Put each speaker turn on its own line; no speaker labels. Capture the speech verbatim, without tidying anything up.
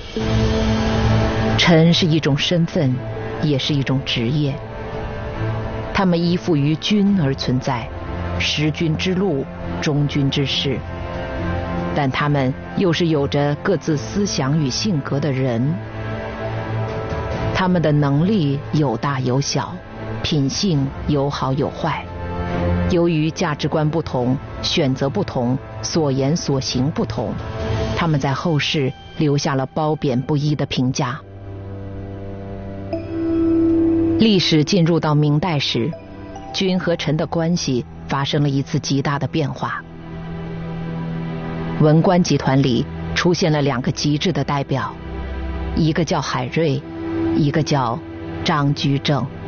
臣是一种身份，也是一种职业。他们依附于君而存在，识君之路，忠君之事。但他们又是有着各自思想与性格的人。他们的能力有大有小，品性有好有坏。由于价值观不同，选择不同，所言所行不同，他们在后世留下了褒贬不一的评价。历史进入到明代时，君和臣的关系发生了一次极大的变化。文官集团里出现了两个极致的代表，一个叫海瑞，一个叫张居正。